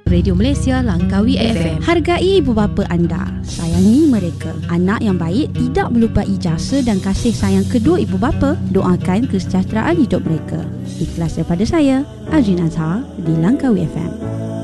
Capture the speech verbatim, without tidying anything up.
Radio Malaysia Langkawi F M. Hargai ibu bapa anda, sayangi mereka. Anak yang baik tidak melupai jasa dan kasih sayang kedua ibu bapa. Doakan kesejahteraan hidup mereka. Ikhlas daripada saya, Azrin Azhar di Langkawi F M.